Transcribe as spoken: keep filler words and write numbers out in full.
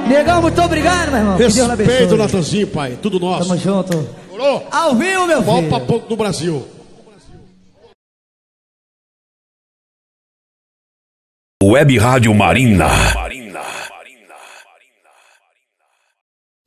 Negão, muito obrigado, meu irmão. Respeito o Natanzinho, pai. Tudo nosso. Tamo junto. Morou? Ao vivo, meu filho. Pau pra pouco no Brasil. Web Rádio Marina.